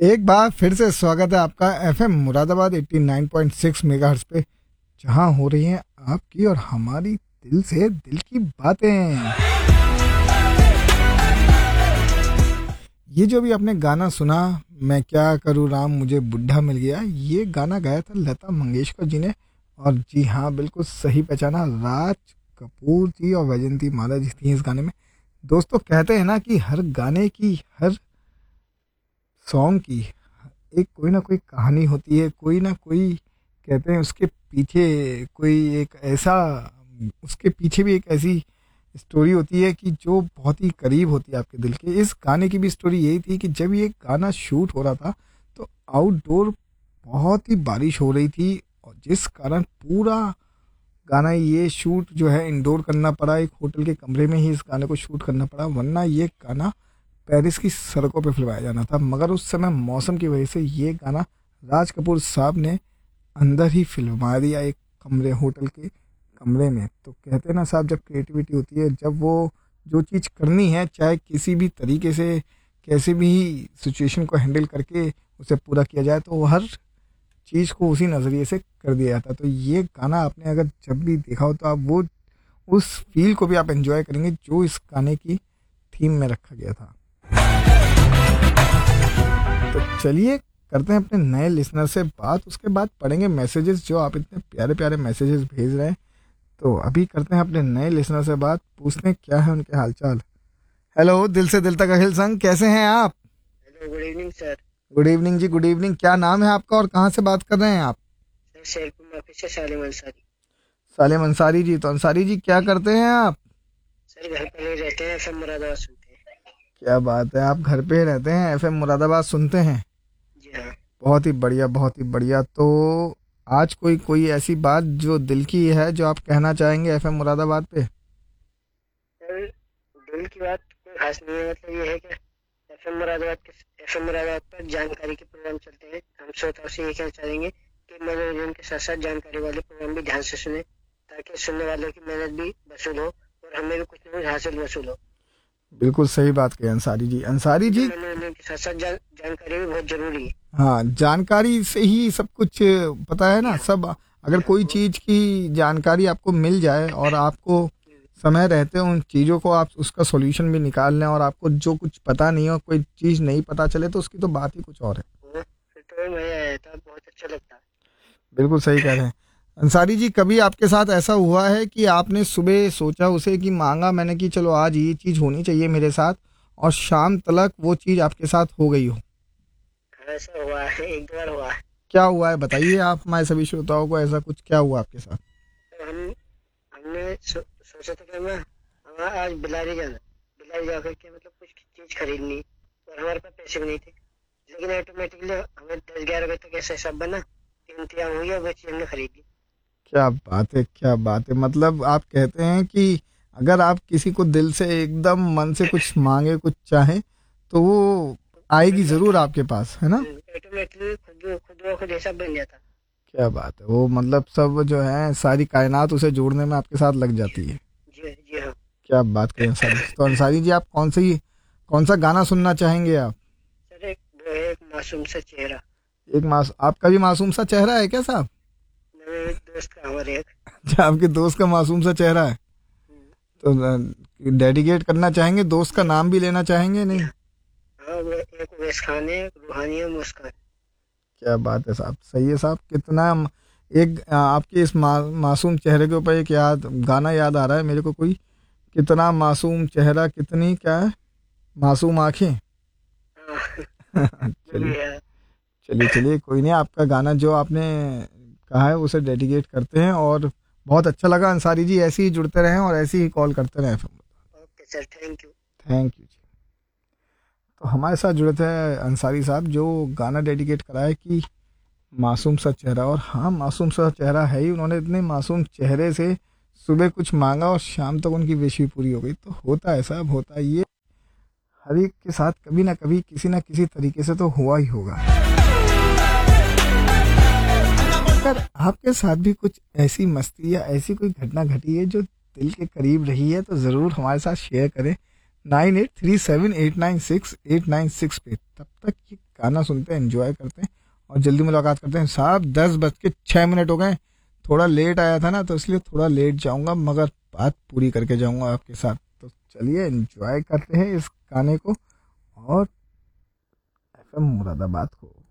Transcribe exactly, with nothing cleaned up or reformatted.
एक बार फिर से स्वागत है आपका एफएम मुरादाबाद नवासी पॉइंट छह मेगाहर्ट्ज पे, जहां हो रही हैं आपकी और हमारी दिल से दिल की बातें। ये जो भी आपने गाना सुना, मैं क्या करूँ राम मुझे बुढ़ा मिल गया, ये गाना गाया था लता मंगेशकर जी ने। और जी हाँ, बिल्कुल सही पहचाना, राज कपूर जी और वैजंती माला जी थी इस गाने में। दोस्तों, कहते हैं ना कि हर गाने की, हर सॉन्ग की एक कोई ना कोई कहानी होती है, कोई ना कोई, कहते हैं उसके पीछे कोई एक ऐसा, उसके पीछे भी एक ऐसी स्टोरी होती है कि जो बहुत ही करीब होती है आपके दिल के। इस गाने की भी स्टोरी यही थी कि जब ये गाना शूट हो रहा था तो आउटडोर बहुत ही बारिश हो रही थी, और जिस कारण पूरा गाना, ये शूट जो है इंडोर करना पड़ा, एक होटल के कमरे में ही इस गाने को शूट करना पड़ा, वरना ये गाना पेरिस की सड़कों पे फिल्माया जाना था। मगर उस समय मौसम की वजह से ये गाना राज कपूर साहब ने अंदर ही फिल्मा दिया, एक कमरे, होटल के कमरे में। तो कहते हैं ना साहब, जब क्रिएटिविटी होती है, जब वो जो चीज़ करनी है, चाहे किसी भी तरीके से, कैसे भी सिचुएशन को हैंडल करके उसे पूरा किया जाए, तो वो हर चीज़ को उसी नज़रिए से कर दिया जाता। तो ये गाना आपने अगर जब भी देखा हो तो आप वो उस फील को भी आप एंजॉय करेंगे जो इस गाने की थीम में रखा गया था। तो चलिए करते हैं अपने नए लिसनर से बात, उसके बाद पढ़ेंगे मैसेजेस जो आप इतने प्यारे प्यारे मैसेजेस भेज रहे हैं। तो अभी करते हैं अपने नए लिसनर से बात, पूछते हैं क्या है उनके हालचाल। हेलो, दिल से दिल तक अखिल संग, कैसे हैं आप? Hello, good evening sir. Good evening जी, गुड इवनिंग। क्या नाम है आपका और कहाँ से बात कर रहे हैं आप? सर शेरपुर माफी से सालिम अंसारी। सालिम अंसारी जी, तो अंसारी जी क्या करते हैं आप? सर घर पर ही रहते हैं, एफएम मुरादाबाद सुनते हैं। क्या बात है, आप घर पे रहते हैं, एफएम मुरादाबाद सुनते हैं? जी हाँ। बहुत ही बढ़िया, बहुत ही बढ़िया। तो आज कोई कोई ऐसी बात जो दिल की है जो आप कहना चाहेंगे एफएम मुरादाबाद पे? सर दिल की बात कोई खास नहीं है, मतलब ये है कि एफएम मुरादाबाद के एफएम मुरादाबाद पर जानकारी के प्रोग्राम चलते हैं। हम श्रोताओं से ये कहना चाहेंगे कि मनोरंजन के साथ साथ जानकारी वाले प्रोग्राम भी ध्यान से सुने, ताकि सुनने वालों की मेहनत भी वसूल हो और हमें भी कुछ न कुछ हासिल वसूल हो। बिल्कुल सही बात कही अंसारी जी। अंसारी जी, मनोरंजन के साथ साथ जान, जानकारी भी बहुत जरूरी है। हाँ, जानकारी से ही सब कुछ पता है ना, सब। अगर कोई चीज़ की जानकारी आपको मिल जाए और आपको समय रहते उन चीज़ों को आप उसका सॉल्यूशन भी निकाल लें, और आपको जो कुछ पता नहीं हो, कोई चीज़ नहीं पता चले, तो उसकी तो बात ही कुछ और है। वो फिर तो मजा आया था, बहुत अच्छा लगता है। बिल्कुल सही कह रहे हैं अंसारी जी। कभी आपके साथ ऐसा हुआ है कि आपने सुबह सोचा उसे, कि मांगा मैंने कि चलो आज ये चीज़ होनी चाहिए मेरे साथ, और शाम तक वो चीज़ आपके साथ हो गई हो? ऐसा हुआ है, एक दो बार हुआ है। क्या हुआ है बताइए आप हमारे सभी श्रोताओं को, ऐसा कुछ क्या हुआ आपके साथ? तो हम हमने सो, सोचा था कि हमें हमें आज बिलारी जाना, बिलारी जाकर के मतलब कुछ चीज खरीदनी, और हमारे पास पैसे भी नहीं थे। लेकिन ऑटोमेटिकली हमें दस ग्यारह बजे तक ऐसा हिसाब बना, इंतजाम हो गया, वो चीज हमने खरीदी। क्या बात है, क्या बात है। मतलब आप कहते हैं कि अगर आप किसी को दिल से एकदम मन से कुछ मांगे, कुछ चाहे, तो वो आएगी जरूर आपके पास, है ना? ऑटोमेटिकली खुद खुद ब खुद हिसाब बन जाता। क्या बात है, वो मतलब सब जो है सारी कायनात उसे जोड़ने में आपके साथ लग जाती है। जी जी हाँ। क्या बात करें अंसारी। तो अंसारी जी, आप कौन सी कौन सा गाना सुनना चाहेंगे आप? सर एक वो है, एक मासूम सा चेहरा। एक मास आपका भी मासूम सा चेहरा है क्या साहब? मेरे दोस्त का, हमारे एक। अच्छा, आपके दोस्त का मासूम सा चेहरा है, तो डेडिकेट करना चाहेंगे, दोस्त का नाम भी लेना चाहेंगे? नहीं? हाँ, वो एक उवैस खान है, रूहानी है, मुस्कान। क्या बात है साहब, सही है साहब। कितना एक आ, आपके इस मा, मासूम चेहरे के ऊपर एक याद गाना याद आ रहा है मेरे को, कोई, कितना मासूम चेहरा, कितनी क्या है, मासूम आंखें। चलिए चलिए चलिए, कोई नहीं, आपका गाना जो आपने कहा है उसे डेडिकेट करते हैं। और बहुत अच्छा लगा अंसारी जी, ऐसे ही जुड़ते रहें और ऐसे ही कॉल करते रहें। Okay sir, thank you. Thank you जी। तो हमारे साथ जुड़े थे अंसारी साहब, जो गाना डेडिकेट करा है कि मासूम सा चेहरा। और हाँ, मासूम सा चेहरा है ही। उन्होंने इतने मासूम चेहरे से सुबह कुछ मांगा और शाम तक उनकी विश भी पूरी हो गई। तो होता है साहब, होता है, ये हर एक के साथ कभी ना कभी किसी ना किसी तरीके से तो हुआ ही होगा। अगर आपके साथ भी कुछ ऐसी मस्ती या ऐसी कोई घटना घटी है जो दिल के करीब रही है, तो ज़रूर हमारे साथ शेयर करें nine eight three seven eight nine six eight nine six पे। तब तक ये गाना सुनते हैं, एंजॉय करते हैं और जल्दी मुलाकात करते हैं। साहब दस बज के छः मिनट हो गए, थोड़ा लेट आया था ना तो इसलिए थोड़ा लेट जाऊंगा, मगर बात पूरी करके जाऊंगा आपके साथ। तो चलिए एंजॉय करते हैं इस गाने को और एफ एम मुरादाबाद को।